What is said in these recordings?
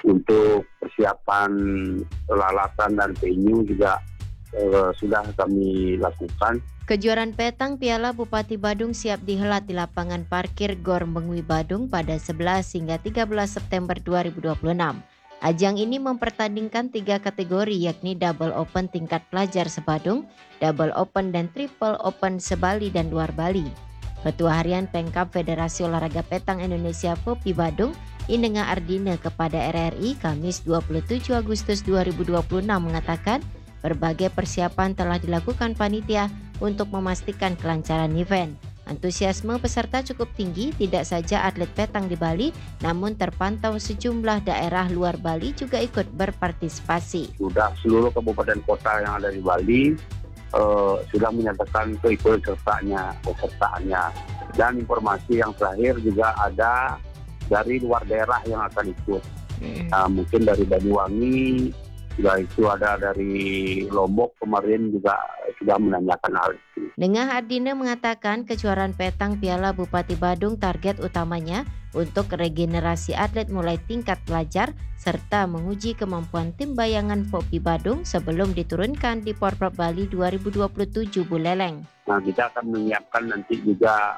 Untuk persiapan peralatan dan venue juga sudah kami lakukan. Kejuaraan petang Piala Bupati Badung siap dihelat di lapangan parkir Gor Mengwi Badung pada 11 hingga 13 September 2026. Ajang ini mempertandingkan 3 kategori yakni Double Open tingkat pelajar se-Badung, Double Open dan Triple Open se-Bali dan luar Bali. Ketua Harian Pengkap Federasi Olahraga Petang Indonesia POPI Badung, Inenga Ardina kepada RRI Kamis 27 Agustus 2026 mengatakan berbagai persiapan telah dilakukan panitia untuk memastikan kelancaran event. Antusiasme peserta cukup tinggi, tidak saja atlet petang di Bali, namun terpantau sejumlah daerah luar Bali juga ikut berpartisipasi. Sudah seluruh kabupaten kota yang ada di Bali sudah menyatakan pesertaannya. Dan informasi yang terakhir juga ada dari luar daerah yang akan ikut. Mungkin dari Banyuwangi, juga itu ada dari Lombok kemarin juga sudah menanyakan hal itu. Nengah Ardina mengatakan kejuaraan petang Piala Bupati Badung target utamanya untuk regenerasi atlet mulai tingkat pelajar serta menguji kemampuan tim bayangan POPI Badung sebelum diturunkan di Porprov Bali 2027 Buleleng. Nah, kita akan menyiapkan nanti juga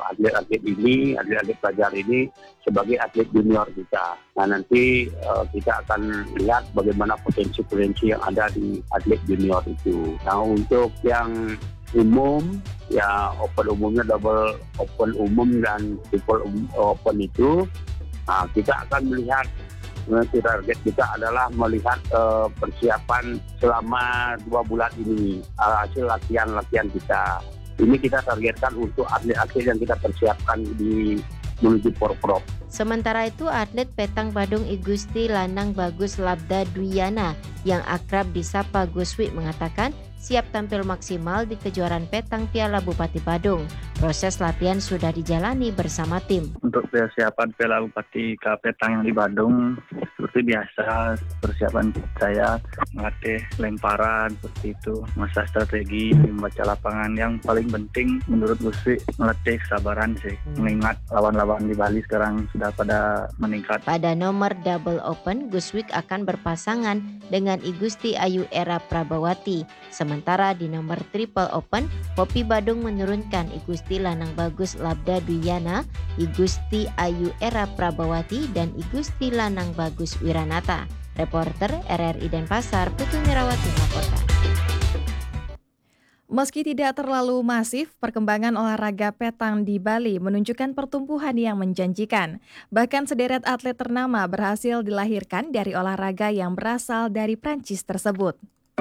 atlet-atlet pelajar ini sebagai atlet junior kita. Nah, nanti kita akan lihat bagaimana potensi-potensi yang ada di atlet junior itu. Nah, untuk yang umum, ya open umumnya double open umum dan triple open itu, nah, kita akan melihat. Target kita adalah melihat persiapan selama 2 bulan ini, hasil latihan kita. Ini kita targetkan untuk atlet-atlet yang kita persiapkan di menuju Porprov. Sementara itu atlet petang Badung Igusti Lanang Bagus Labda Dwiyana yang akrab disapa Guswi mengatakan siap tampil maksimal di kejuaraan petang Piala Bupati Badung. Proses latihan sudah dijalani bersama tim. Untuk persiapan Piala Bupati Petang yang di Badung, seperti biasa persiapan saya melatih lemparan seperti itu, masa strategi, membaca lapangan. Yang paling penting menurut Guswi melatih kesabaran sih, mengingat lawan-lawan di Bali sekarang sudah pada meningkat. Pada nomor double open, Guswik akan berpasangan dengan Igusti Ayu Era Prabawati. Sementara di nomor triple open, POPI Badung menurunkan Igusti Lanang Bagus Labda Dwiyana, Igusti Ayu Era Prabawati, dan Igusti Lanang Bagus Wiranata. Reporter RRI Denpasar, Putu Mirawati melaporkan. Meski tidak terlalu masif, perkembangan olahraga petang di Bali menunjukkan pertumbuhan yang menjanjikan. Bahkan sederet atlet ternama berhasil dilahirkan dari olahraga yang berasal dari Prancis tersebut.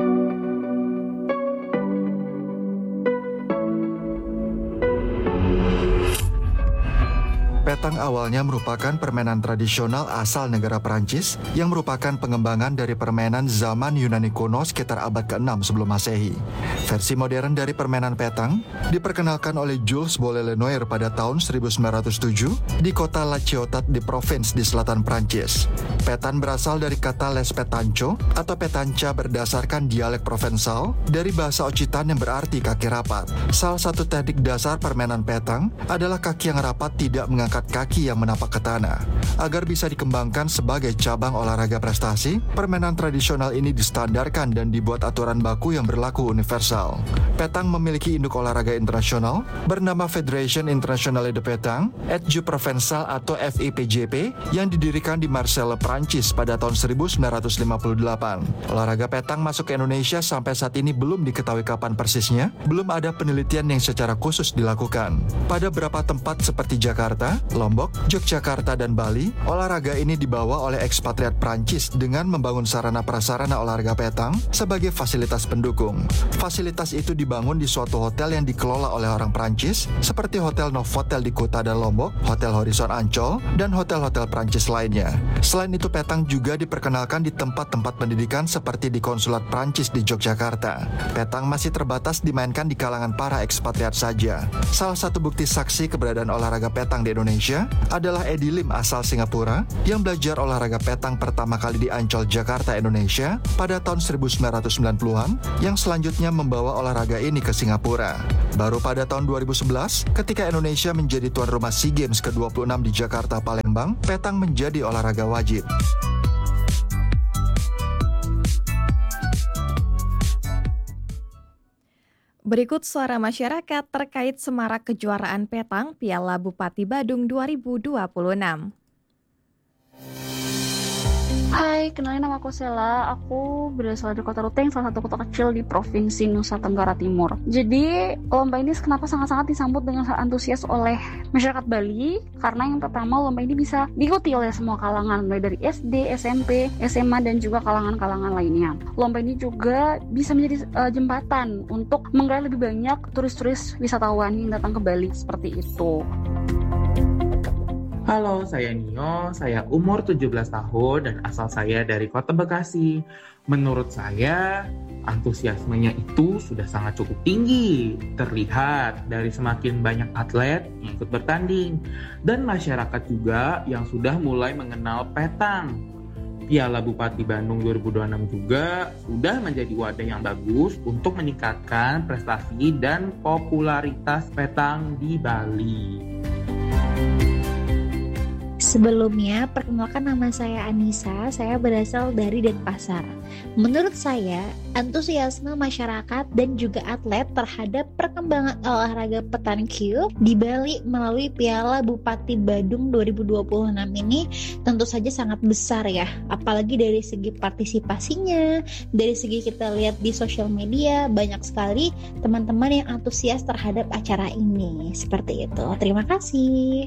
Petang awalnya merupakan permainan tradisional asal negara Perancis yang merupakan pengembangan dari permainan zaman Yunani kuno sekitar abad ke-6 sebelum Masehi. Versi modern dari permainan petang diperkenalkan oleh Jules Bollé-Lenoir pada tahun 1907 di kota La Ciotat di provinsi di selatan Prancis. Petan berasal dari kata les petanco atau petanca berdasarkan dialek Provensal dari bahasa Occitan yang berarti kaki rapat. Salah satu teknik dasar permainan petang adalah kaki yang rapat tidak mengangkat kaki yang menapak ke tanah. Agar bisa dikembangkan sebagai cabang olahraga prestasi, permainan tradisional ini distandarkan dan dibuat aturan baku yang berlaku universal. Petang memiliki induk olahraga internasional bernama Fédération Internationale de Pétanque et Jeux Provençal atau FIPJP yang didirikan di Marseille, Prancis pada tahun 1958. Olahraga petang masuk ke Indonesia sampai saat ini belum diketahui kapan persisnya, belum ada penelitian yang secara khusus dilakukan. Pada beberapa tempat seperti Jakarta, Lombok, Yogyakarta, dan Bali, olahraga ini dibawa oleh ekspatriat Prancis dengan membangun sarana-prasarana olahraga petang sebagai fasilitas pendukung. Fasilitas itu dibangun di suatu hotel yang dikelola oleh orang Prancis, seperti Hotel Novotel di Kuta dan Lombok, Hotel Horizon Ancol, dan hotel-hotel Prancis lainnya. Selain itu, petang juga diperkenalkan di tempat-tempat pendidikan seperti di Konsulat Prancis di Yogyakarta. Petang masih terbatas dimainkan di kalangan para ekspatriat saja. Salah satu bukti saksi keberadaan olahraga petang di Indonesia adalah Eddie Lim asal Singapura yang belajar olahraga petang pertama kali di Ancol, Jakarta, Indonesia pada tahun 1990-an yang selanjutnya membawa olahraga ini ke Singapura. Baru pada tahun 2011, ketika Indonesia menjadi tuan rumah SEA Games ke-26 di Jakarta, Palembang, petang menjadi olahraga wajib. Berikut suara masyarakat terkait semarak kejuaraan petang Piala Bupati Badung 2026. Hai, kenalin nama aku Sela. Aku berasal dari Kota Ruteng, salah satu kota kecil di Provinsi Nusa Tenggara Timur. Jadi, lomba ini kenapa sangat-sangat disambut dengan antusias oleh masyarakat Bali? Karena yang pertama, lomba ini bisa diikuti oleh semua kalangan, mulai dari SD, SMP, SMA, dan juga kalangan-kalangan lainnya. Lomba ini juga bisa menjadi jembatan untuk menggerak lebih banyak turis-turis wisatawan yang datang ke Bali, seperti itu. Halo, saya Nio, saya umur 17 tahun dan asal saya dari Kota Bekasi. Menurut saya, antusiasmenya itu sudah sangat cukup tinggi, terlihat dari semakin banyak atlet yang ikut bertanding, dan masyarakat juga yang sudah mulai mengenal petang. Piala Bupati Bandung 2026 juga sudah menjadi wadah yang bagus untuk meningkatkan prestasi dan popularitas petang di Bali. Sebelumnya, perkenalkan nama saya Anissa, saya berasal dari Denpasar. Menurut saya, antusiasme masyarakat dan juga atlet terhadap perkembangan olahraga petangkil di Bali melalui Piala Bupati Badung 2026 ini tentu saja sangat besar ya. Apalagi dari segi partisipasinya, dari segi kita lihat di sosial media, banyak sekali teman-teman yang antusias terhadap acara ini. Seperti itu. Terima kasih.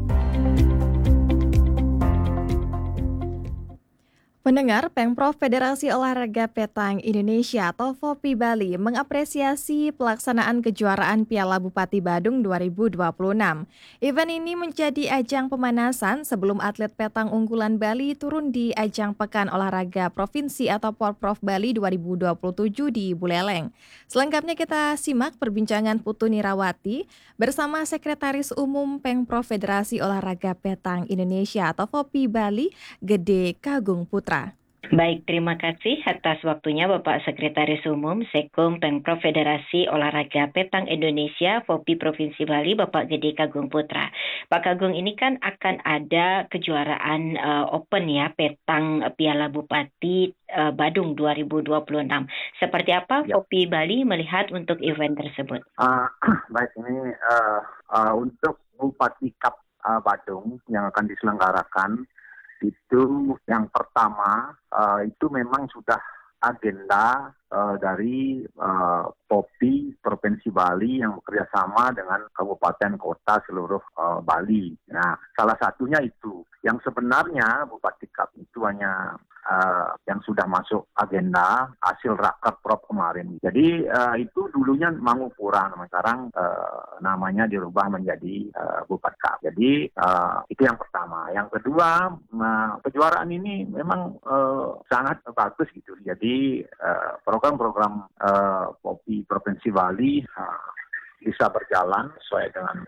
Pendengar, Pemprov Federasi Olahraga Petang Indonesia atau FOPI Bali mengapresiasi pelaksanaan kejuaraan Piala Bupati Badung 2026. Event ini menjadi ajang pemanasan sebelum atlet petang unggulan Bali turun di ajang Pekan Olahraga Provinsi atau Porprov Bali 2027 di Buleleng. Selengkapnya kita simak perbincangan Putu Nirawati bersama Sekretaris Umum Pemprov Federasi Olahraga Petang Indonesia atau FOPI Bali, Gede Kagung Putra. Baik, terima kasih atas waktunya Bapak Sekretaris Umum Sekum Pemprov Federasi Olahraga Petang Indonesia FOPI Provinsi Bali, Bapak Gede Kagung Putra. Pak Kagung, ini kan akan ada kejuaraan Open ya, Petang Piala Bupati Badung 2026. Seperti apa FOPI Bali melihat untuk event tersebut? Baik, ini untuk Bupati Cup Badung yang akan diselenggarakan, itu yang pertama itu memang sudah agenda dari FOPI Provinsi Bali yang bekerja sama dengan kabupaten kota seluruh Bali. Nah, salah satunya itu. Yang sebenarnya Bupati Cup itu hanya yang sudah masuk agenda hasil raker prop kemarin. Jadi itu dulunya Mangupura, sekarang namanya dirubah menjadi Bupati Cup. Jadi itu yang pertama. Yang kedua, kejuaraan ini memang sangat bagus gitu. Jadi program-program FOPI Provinsi Bali bisa berjalan sesuai dengan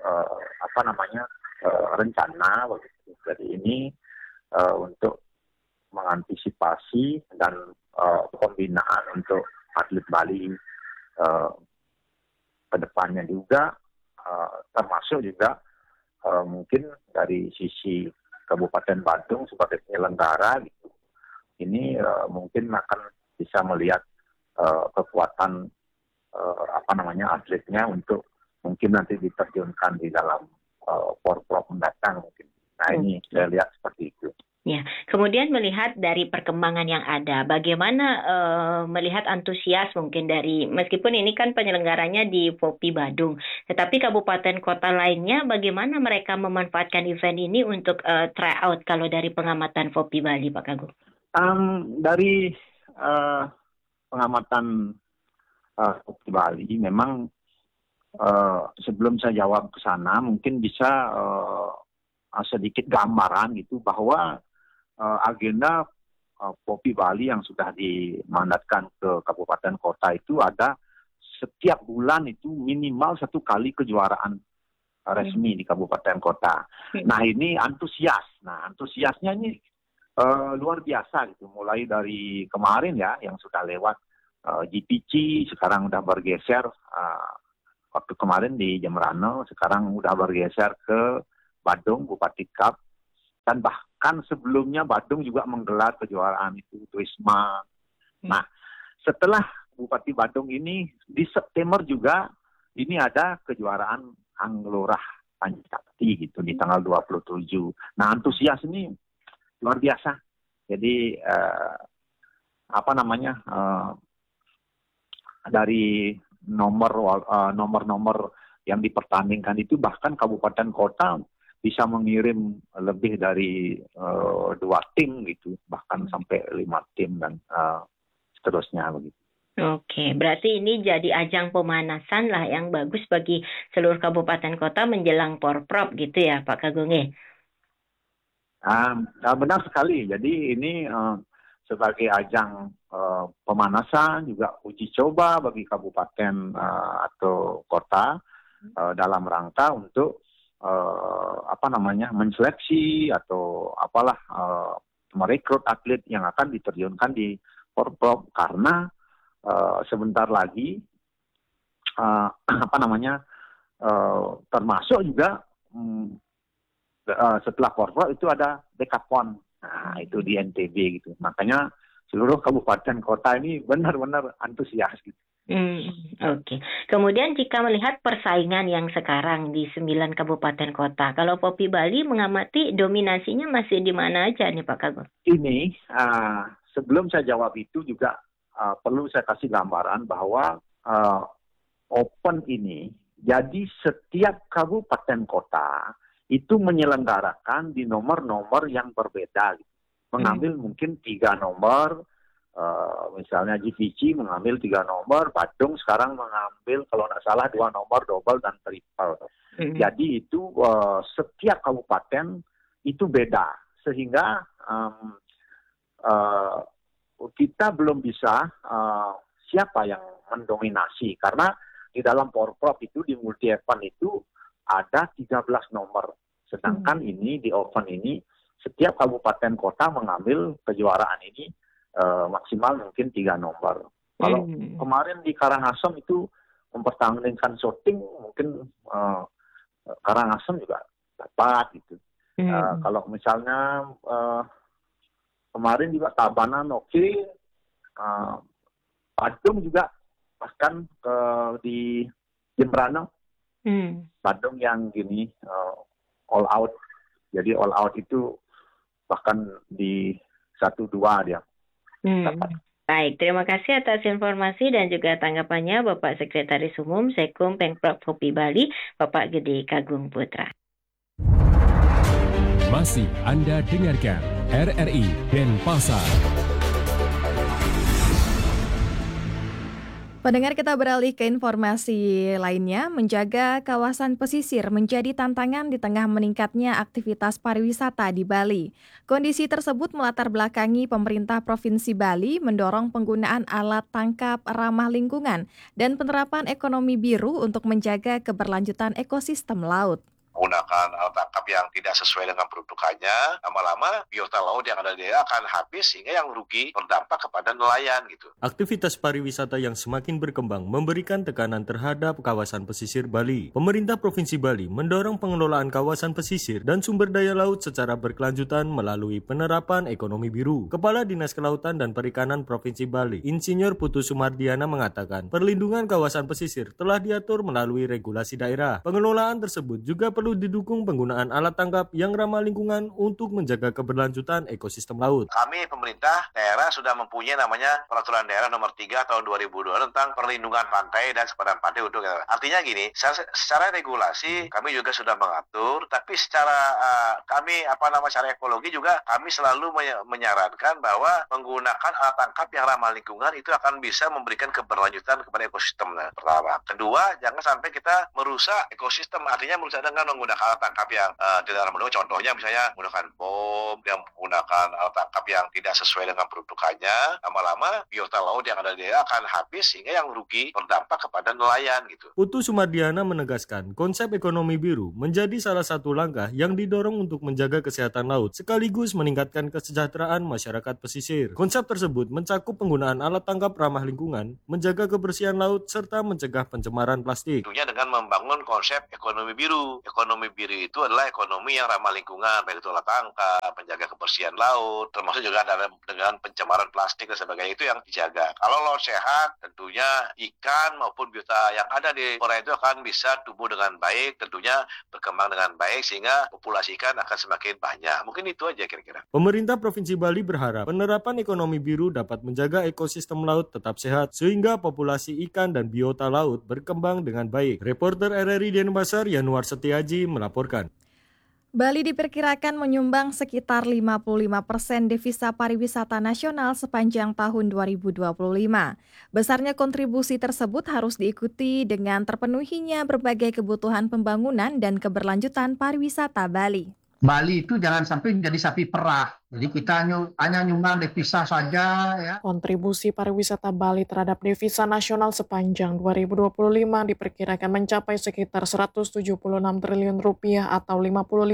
rencana. Jadi ini untuk mengantisipasi dan pembinaan untuk atlet Bali ke depannya juga, termasuk juga mungkin dari sisi Kabupaten Badung sebagai penyelenggara gitu. Ini mungkin akan bisa melihat kekuatan atletnya untuk mungkin nanti diterjunkan di dalam Porprov mendatang mungkin. Nah ini saya lihat seperti itu. Ya, kemudian melihat dari perkembangan yang ada, bagaimana melihat antusias mungkin dari, meskipun ini kan penyelenggaranya di FOPI Badung, tetapi kabupaten kota lainnya bagaimana mereka memanfaatkan event ini untuk tryout kalau dari pengamatan FOPI Bali, Pak Kagung? Dari pengamatan FOPI Bali, memang sebelum saya jawab ke sana, mungkin bisa sedikit gambaran gitu bahwa agenda FOPI Bali yang sudah dimandatkan ke kabupaten kota itu ada setiap bulan itu minimal 1 kali kejuaraan resmi di kabupaten kota. Nah ini antusias. Nah antusiasnya ini luar biasa gitu. Mulai dari kemarin ya yang sudah lewat GPC, sekarang udah bergeser waktu kemarin di Jemrano, sekarang udah bergeser ke Badung Bupati Cup, dan bahkan sebelumnya Badung juga menggelar kejuaraan itu Trisma. Nah, setelah Bupati Badung ini di September juga ini ada kejuaraan Anglurah Pancakti gitu di tanggal 27. Nah, antusias ini luar biasa. Jadi dari nomor yang dipertandingkan itu bahkan kabupaten kota bisa mengirim lebih dari 2 tim gitu, bahkan sampai 5 tim dan seterusnya begitu. Oke, berarti ini jadi ajang pemanasan lah yang bagus bagi seluruh kabupaten kota menjelang Porprov gitu ya Pak Kagung ya? Benar sekali. Jadi ini sebagai ajang pemanasan juga uji coba bagi kabupaten atau kota dalam rangka untuk menseleksi atau merekrut atlet yang akan diterjunkan di Porprov, karena sebentar lagi termasuk juga setelah Porprov itu ada Dekapon. Nah, itu di NTB gitu. Makanya seluruh kabupaten kota ini benar-benar antusias gitu. Oke. Kemudian jika melihat persaingan yang sekarang di 9 kabupaten kota, kalau Poppi Bali mengamati dominasinya masih di mana aja nih Pak Kagung? Ini sebelum saya jawab itu juga perlu saya kasih gambaran bahwa Open ini jadi setiap kabupaten kota itu menyelenggarakan di nomor-nomor yang berbeda. Mengambil mungkin 3 nomor, misalnya GVC mengambil 3 nomor, Badung sekarang mengambil kalau tidak salah 2 nomor double dan triple. Jadi itu setiap kabupaten itu beda, sehingga kita belum bisa siapa yang mendominasi, karena di dalam Porprov itu di multi event itu ada 13 nomor, sedangkan ini di open ini setiap kabupaten kota mengambil kejuaraan ini maksimal mungkin 3 nomor. Kalau kemarin di Karangasem itu mempertandingkan shooting, mungkin Karangasem juga dapat gitu. Kalau misalnya kemarin juga Tabanan Badung juga bahkan di Jembrana, Badung yang gini all out. Jadi all out itu bahkan di 1-2 dia dapat. Baik, terima kasih atas informasi dan juga tanggapannya Bapak Sekretaris Umum Sekum Pemprov Poppi Bali, Bapak Gede Kagung Putra. Masih Anda dengarkan RRI Denpasar. Pendengar, kita beralih ke informasi lainnya. Menjaga kawasan pesisir menjadi tantangan di tengah meningkatnya aktivitas pariwisata di Bali. Kondisi tersebut melatar belakangi pemerintah Provinsi Bali mendorong penggunaan alat tangkap ramah lingkungan dan penerapan ekonomi biru untuk menjaga keberlanjutan ekosistem laut. Menggunakan alat tangkap yang tidak sesuai dengan peruntukannya, lama-lama biota laut yang ada di daerah akan habis sehingga yang rugi berdampak kepada nelayan gitu. Aktivitas pariwisata yang semakin berkembang memberikan tekanan terhadap kawasan pesisir Bali. Pemerintah Provinsi Bali mendorong pengelolaan kawasan pesisir dan sumber daya laut secara berkelanjutan melalui penerapan ekonomi biru. Kepala Dinas Kelautan dan Perikanan Provinsi Bali, Insinyur Putu Sumardiana mengatakan, perlindungan kawasan pesisir telah diatur melalui regulasi daerah. Pengelolaan tersebut juga perlu didukung penggunaan alat tangkap yang ramah lingkungan untuk menjaga keberlanjutan ekosistem laut. Kami pemerintah daerah sudah mempunyai namanya Peraturan Daerah Nomor 3 Tahun 2002 tentang perlindungan pantai dan sepadan pantai untuk artinya gini, secara regulasi kami juga sudah mengatur, tapi secara secara ekologi juga kami selalu menyarankan bahwa menggunakan alat tangkap yang ramah lingkungan itu akan bisa memberikan keberlanjutan kepada ekosistem. Pertama, kedua, jangan sampai kita merusak ekosistem, artinya merusak dengan menggunakan alat tangkap yang tidak ramah lingkungan. Contohnya misalnya menggunakan bom, yang menggunakan alat tangkap yang tidak sesuai dengan peruntukannya, lama-lama biota laut yang ada di daerah akan habis sehingga yang rugi berdampak kepada nelayan gitu. Putu Sumardiana menegaskan konsep ekonomi biru menjadi salah satu langkah yang didorong untuk menjaga kesehatan laut sekaligus meningkatkan kesejahteraan masyarakat pesisir. Konsep tersebut mencakup penggunaan alat tangkap ramah lingkungan, menjaga kebersihan laut serta mencegah pencemaran plastik. Tentunya dengan membangun konsep ekonomi biru. ekonomi biru itu adalah ekonomi yang ramah lingkungan, baik itu olah tangkap, menjaga kebersihan laut, termasuk juga dengan pencemaran plastik dan sebagainya, itu yang dijaga. Kalau laut sehat, tentunya ikan maupun biota yang ada di perairan itu akan bisa tumbuh dengan baik, tentunya berkembang dengan baik, sehingga populasi ikan akan semakin banyak. Mungkin itu aja kira-kira. Pemerintah Provinsi Bali berharap penerapan ekonomi biru dapat menjaga ekosistem laut tetap sehat, sehingga populasi ikan dan biota laut berkembang dengan baik. Reporter RRI Denpasar Yanuar Setiaji melaporkan. Bali diperkirakan menyumbang sekitar 55% devisa pariwisata nasional sepanjang tahun 2025. Besarnya kontribusi tersebut harus diikuti dengan terpenuhinya berbagai kebutuhan pembangunan dan keberlanjutan pariwisata Bali. Bali itu jangan sampai menjadi sapi perah. Jadi kita hanya nyumbang devisa saja ya. Kontribusi pariwisata Bali terhadap devisa nasional sepanjang 2025 diperkirakan mencapai sekitar 176 triliun rupiah atau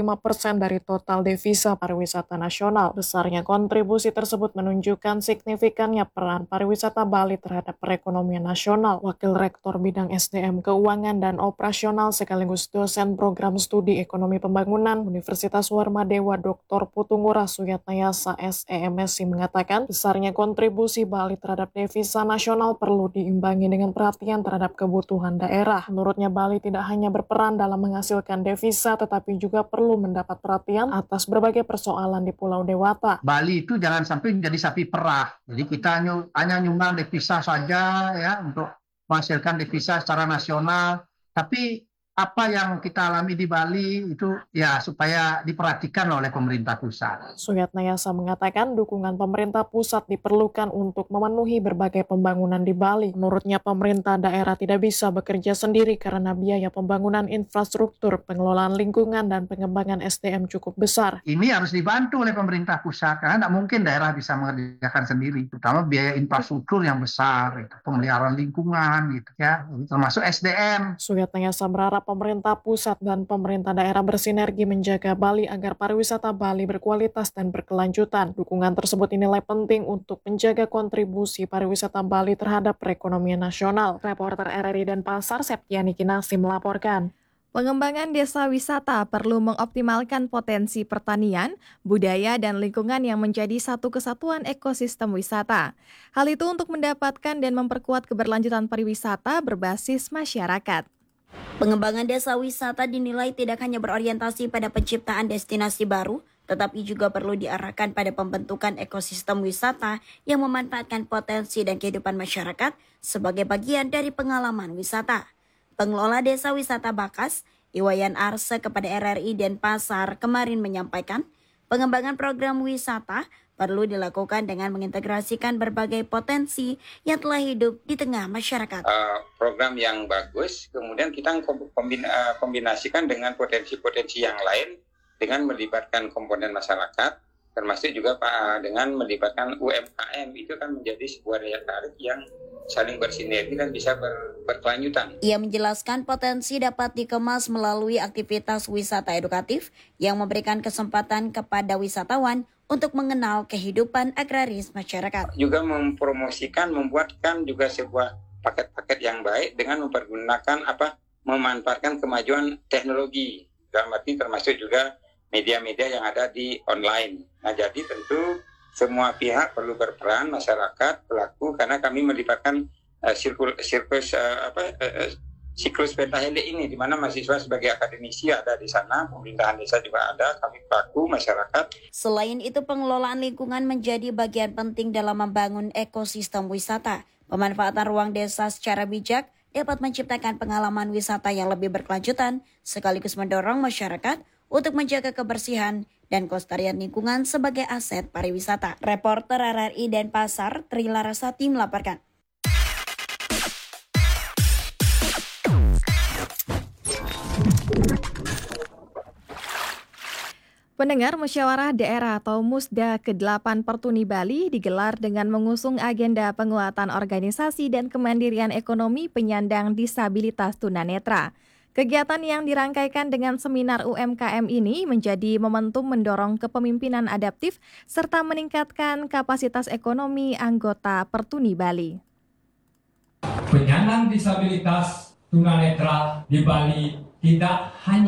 55% dari total devisa pariwisata nasional. Besarnya kontribusi tersebut menunjukkan signifikannya peran pariwisata Bali terhadap perekonomian nasional. Wakil Rektor Bidang SDM Keuangan dan Operasional sekaligus dosen program studi ekonomi pembangunan Universitas Warmadewa Dr. Putungura Suyatnayasa SEMSI mengatakan besarnya kontribusi Bali terhadap devisa nasional perlu diimbangi dengan perhatian terhadap kebutuhan daerah. Menurutnya Bali tidak hanya berperan dalam menghasilkan devisa tetapi juga perlu mendapat perhatian atas berbagai persoalan di Pulau Dewata. Bali itu jangan sampai menjadi sapi perah. Jadi kita hanya nyumbang devisa saja ya untuk menghasilkan devisa secara nasional. Tapi apa yang kita alami di Bali itu ya supaya diperhatikan oleh pemerintah pusat. Suyatnayasa mengatakan dukungan pemerintah pusat diperlukan untuk memenuhi berbagai pembangunan di Bali. Menurutnya pemerintah daerah tidak bisa bekerja sendiri karena biaya pembangunan infrastruktur, pengelolaan lingkungan, dan pengembangan SDM cukup besar. Ini harus dibantu oleh pemerintah pusat karena tidak mungkin daerah bisa mengerjakan sendiri, terutama biaya infrastruktur yang besar, gitu, pemeliharaan lingkungan, gitu ya, termasuk SDM. Suyatnayasa berharap pemerintah pusat dan pemerintah daerah bersinergi menjaga Bali agar pariwisata Bali berkualitas dan berkelanjutan. Dukungan tersebut dinilai penting untuk menjaga kontribusi pariwisata Bali terhadap perekonomian nasional. Reporter RRI Denpasar Septiani Kinasi melaporkan. Pengembangan desa wisata perlu mengoptimalkan potensi pertanian, budaya, dan lingkungan yang menjadi satu kesatuan ekosistem wisata. Hal itu untuk mendapatkan dan memperkuat keberlanjutan pariwisata berbasis masyarakat. Pengembangan desa wisata dinilai tidak hanya berorientasi pada penciptaan destinasi baru, tetapi juga perlu diarahkan pada pembentukan ekosistem wisata yang memanfaatkan potensi dan kehidupan masyarakat sebagai bagian dari pengalaman wisata. Pengelola Desa Wisata Bakas, Iwayan Arse kepada RRI Denpasar kemarin menyampaikan, pengembangan program wisata perlu dilakukan dengan mengintegrasikan berbagai potensi yang telah hidup di tengah masyarakat. Program yang bagus, kemudian kita kombinasikan dengan potensi-potensi yang lain dengan melibatkan komponen masyarakat, termasuk juga dengan melibatkan UMKM. Itu kan menjadi sebuah daya tarik yang saling bersinergi dan bisa berkelanjutan. Ia menjelaskan potensi dapat dikemas melalui aktivitas wisata edukatif yang memberikan kesempatan kepada wisatawan untuk mengenal kehidupan agraris masyarakat. Juga membuatkan juga sebuah paket-paket yang baik dengan memanfaatkan kemajuan teknologi. Dalam arti termasuk juga media-media yang ada di online. Nah, jadi tentu semua pihak perlu berperan, masyarakat, pelaku, karena kami melibatkan siklus pentahelix ini, di mana mahasiswa sebagai akademisi ada di sana, pemerintahan desa juga ada, kami pelaku, masyarakat. Selain itu, pengelolaan lingkungan menjadi bagian penting dalam membangun ekosistem wisata. Pemanfaatan ruang desa secara bijak dapat menciptakan pengalaman wisata yang lebih berkelanjutan, sekaligus mendorong masyarakat untuk menjaga kebersihan dan kelestarian lingkungan sebagai aset pariwisata. Reporter RRI Denpasar, Tri Larasati melaporkan. Pendengar, Musyawarah Daerah atau Musda ke-8 Pertuni Bali digelar dengan mengusung agenda penguatan organisasi dan kemandirian ekonomi penyandang disabilitas tunanetra. Kegiatan yang dirangkaikan dengan seminar UMKM ini menjadi momentum mendorong kepemimpinan adaptif serta meningkatkan kapasitas ekonomi anggota Pertuni Bali. Penyandang disabilitas tunanetra di Bali tidak hanya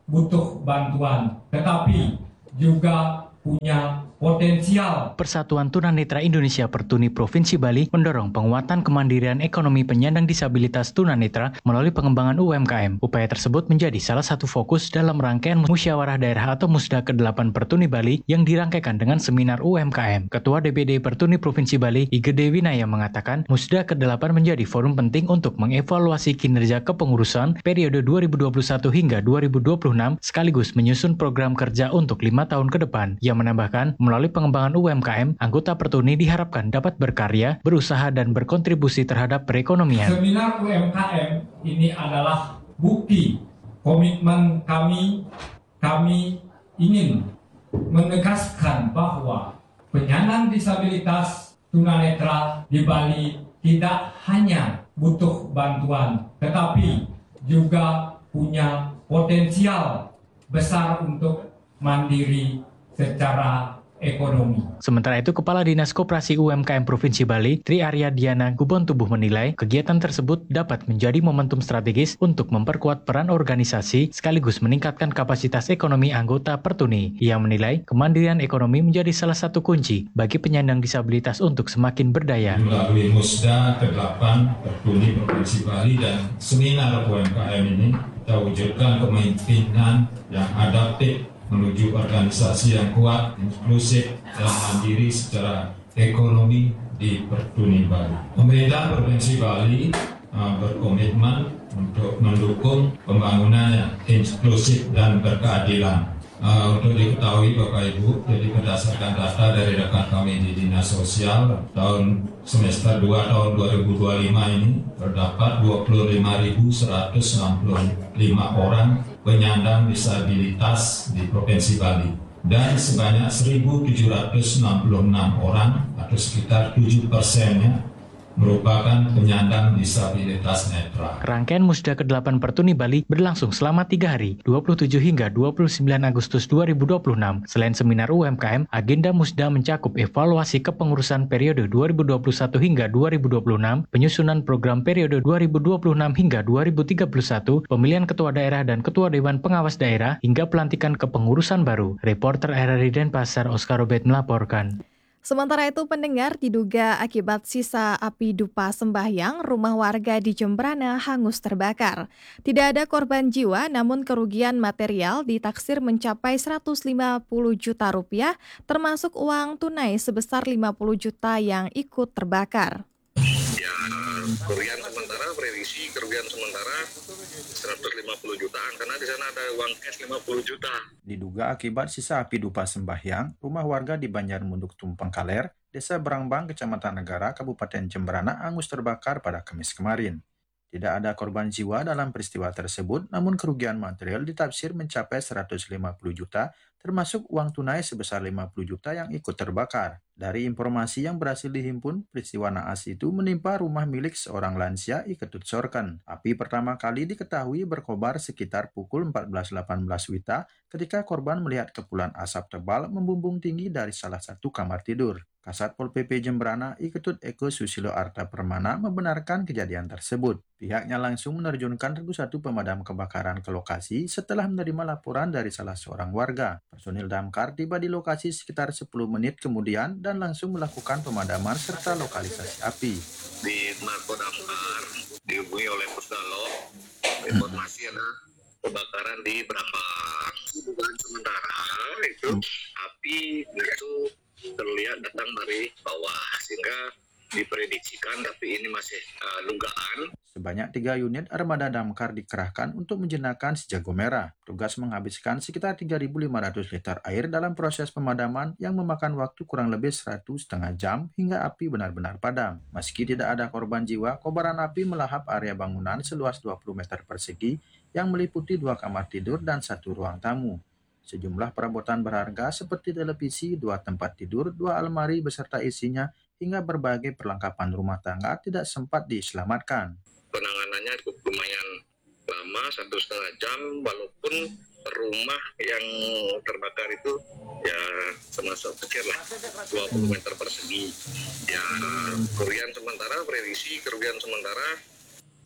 butuh bantuan, tetapi juga punya potensial. Persatuan Tunanetra Indonesia Pertuni Provinsi Bali mendorong penguatan kemandirian ekonomi penyandang disabilitas tunanetra melalui pengembangan UMKM. Upaya tersebut menjadi salah satu fokus dalam rangkaian Musyawarah Daerah atau Musda ke-8 Pertuni Bali yang dirangkaikan dengan seminar UMKM. Ketua DPD Pertuni Provinsi Bali, Igede Winaya mengatakan, Musda ke-8 menjadi forum penting untuk mengevaluasi kinerja kepengurusan periode 2021 hingga 2026 sekaligus menyusun program kerja untuk 5 tahun ke depan. Ia menambahkan, melalui pengembangan UMKM, anggota Pertuni diharapkan dapat berkarya, berusaha, dan berkontribusi terhadap perekonomian. Seminar UMKM ini adalah bukti komitmen kami. Kami ingin menegaskan bahwa penyandang disabilitas tunanetra di Bali tidak hanya butuh bantuan, tetapi juga punya potensial besar untuk mandiri secara ekonomi. Sementara itu, Kepala Dinas Koperasi UMKM Provinsi Bali, Tri Arya Diana Gubontubuh menilai kegiatan tersebut dapat menjadi momentum strategis untuk memperkuat peran organisasi sekaligus meningkatkan kapasitas ekonomi anggota Pertuni. Ia menilai kemandirian ekonomi menjadi salah satu kunci bagi penyandang disabilitas untuk semakin berdaya. Melalui Musda ke-8 Pertuni Provinsi Bali dan seminar UMKM ini, kita wujudkan kepemimpinan yang adaptif menuju organisasi yang kuat, inklusif, dan mandiri secara ekonomi di Pertuni Bali. Pemerintah Provinsi Bali berkomitmen untuk mendukung pembangunan yang inklusif dan berkeadilan. Untuk diketahui Bapak Ibu, jadi berdasarkan data dari rekan kami di Dinas Sosial, tahun semester 2 tahun 2025 ini terdapat 25.165 orang penyandang disabilitas di Provinsi Bali dan sebanyak 1.766 orang atau sekitar 7%-nya merupakan penyandang disabilitas netra. Rangkaian Musda ke-8 Pertuni Bali berlangsung selama 3 hari, 27 hingga 29 Agustus 2026. Selain seminar UMKM, agenda Musda mencakup evaluasi kepengurusan periode 2021 hingga 2026, penyusunan program periode 2026 hingga 2031, pemilihan ketua daerah dan ketua dewan pengawas daerah, hingga pelantikan kepengurusan baru. Reporter RRI Denpasar, Oscar Robert melaporkan. Sementara itu, pendengar, diduga akibat sisa api dupa sembahyang, rumah warga di Jembrana hangus terbakar. Tidak ada korban jiwa, namun kerugian material ditaksir mencapai 150 juta rupiah, termasuk uang tunai sebesar 50 juta yang ikut terbakar. Ya, kerugian sementara, prediksi kerugian sementara 150 jutaan, karena di sana ada uang cash 50 juta. Diduga akibat sisa api dupa sembahyang, rumah warga di Banjarmunduk Tumpeng Kaler, Desa Berangbang, Kecamatan Negara, Kabupaten Jembrana hangus terbakar pada Kamis kemarin. Tidak ada korban jiwa dalam peristiwa tersebut, namun kerugian material ditafsir mencapai 150 juta, termasuk uang tunai sebesar 50 juta yang ikut terbakar. Dari informasi yang berhasil dihimpun, peristiwa naas itu menimpa rumah milik seorang lansia i Ketut Sorken. Api pertama kali diketahui berkobar sekitar pukul 14.18 WITA ketika korban melihat kepulan asap tebal membumbung tinggi dari salah satu kamar tidur. Kasat Pol PP Jembrana I Ketut Eko Susilo Arta Permana membenarkan kejadian tersebut. Pihaknya langsung menerjunkan regu 1 pemadam kebakaran ke lokasi setelah menerima laporan dari salah seorang warga. Personil damkar tiba di lokasi sekitar 10 menit kemudian dan langsung melakukan pemadaman serta lokalisasi api. Di Marko Damkar dihubungi oleh Pusdalop, informasi ada kebakaran di Berangbang. Dugaan sementara itu api itu terlihat datang dari bawah sehingga diprediksikan, tapi ini masih dugaan. Sebanyak 3 unit armada damkar dikerahkan untuk menjenakkan si jago merah. Tugas menghabiskan sekitar 3.500 liter air dalam proses pemadaman yang memakan waktu kurang lebih 1,5 jam hingga api benar-benar padam. Meski tidak ada korban jiwa, kobaran api melahap area bangunan seluas 20 meter persegi yang meliputi 2 kamar tidur dan 1 ruang tamu. Sejumlah perabotan berharga seperti televisi, 2 tempat tidur, 2 almari beserta isinya, hingga berbagai perlengkapan rumah tangga tidak sempat diselamatkan. Penanganannya cukup lumayan lama, 1,5 jam, walaupun rumah yang terbakar itu ya termasuk kecil lah, 20 meter persegi. Ya, kerugian sementara, prediksi kerugian sementara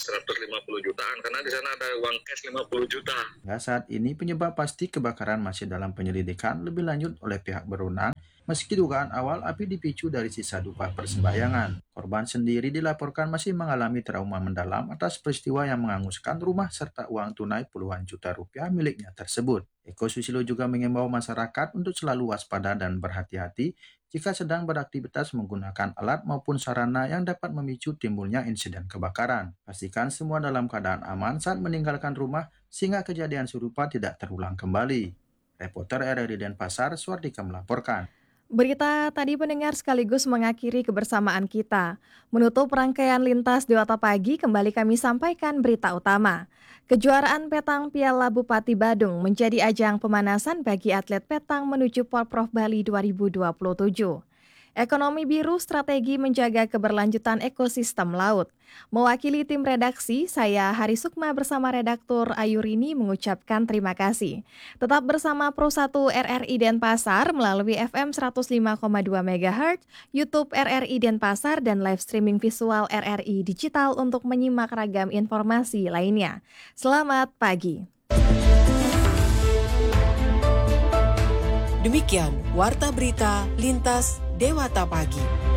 150 jutaan karena di sana ada uang cash 50 juta. Hingga saat ini penyebab pasti kebakaran masih dalam penyelidikan lebih lanjut oleh pihak berwenang. Meski dugaan awal api dipicu dari sisa dupa persembahyangan, korban sendiri dilaporkan masih mengalami trauma mendalam atas peristiwa yang menghanguskan rumah serta uang tunai puluhan juta rupiah miliknya tersebut. Eko Susilo juga mengimbau masyarakat untuk selalu waspada dan berhati-hati jika sedang beraktivitas menggunakan alat maupun sarana yang dapat memicu timbulnya insiden kebakaran. Pastikan semua dalam keadaan aman saat meninggalkan rumah sehingga kejadian serupa tidak terulang kembali. Reporter RRI Denpasar, Suardika melaporkan. Berita tadi pendengar sekaligus mengakhiri kebersamaan kita. Menutup rangkaian lintas Dewata Pagi, kembali kami sampaikan berita utama. Kejuaraan petang Piala Bupati Badung menjadi ajang pemanasan bagi atlet petang menuju Porprov Bali 2027. Ekonomi biru strategi menjaga keberlanjutan ekosistem laut. Mewakili tim redaksi, saya Hari Sukma bersama redaktur Ayurini mengucapkan terima kasih. Tetap bersama Pro 1 RRI Denpasar melalui FM 105,2 MHz, YouTube RRI Denpasar, dan live streaming visual RRI Digital untuk menyimak ragam informasi lainnya. Selamat pagi. Demikian Warta Berita Lintas Dewata Pagi.